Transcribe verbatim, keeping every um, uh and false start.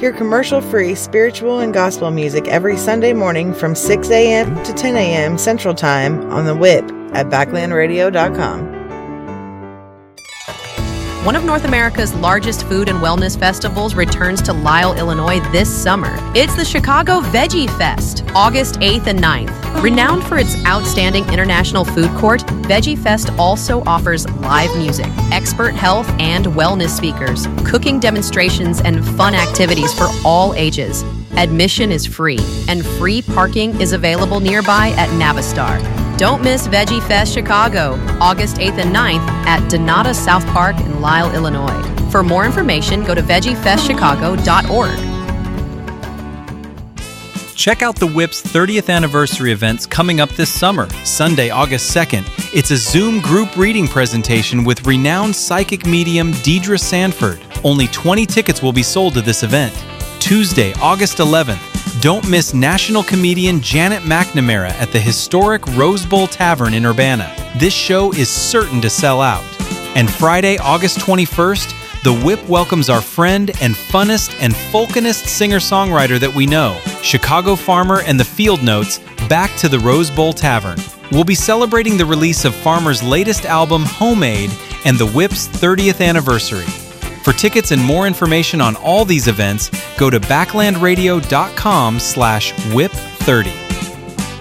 Hear commercial-free spiritual and gospel music every Sunday morning from six a.m. to ten a.m. Central Time on the Whip at backland radio dot com. One of North America's largest food and wellness festivals returns to Lisle, Illinois this summer. It's the Chicago Veggie Fest, August eighth and ninth. Renowned for its outstanding international food court, Veggie Fest also offers live music, expert health and wellness speakers, cooking demonstrations, and fun activities for all ages. Admission is free, and free parking is available nearby at Navistar. Don't miss Veggie Fest Chicago, August eighth and ninth at Donata South Park in Lisle, Illinois. For more information, go to veggie fest chicago dot org. Check out the Whip's thirtieth anniversary events coming up this summer, Sunday, August second. It's a Zoom group reading presentation with renowned psychic medium Deidre Sanford. Only twenty tickets will be sold to this event. Tuesday, August eleventh. Don't miss national comedian Janet McNamara at the historic Rose Bowl Tavern in Urbana. This show is certain to sell out. And Friday, August twenty-first, the Whip welcomes our friend and funnest and folkinest singer-songwriter that we know, Chicago Farmer and the Field Notes, back to the Rose Bowl Tavern. We'll be celebrating the release of Farmer's latest album, Homemade, and the Whip's thirtieth anniversary. For tickets and more information on all these events, go to backland radio dot com slash whip thirty.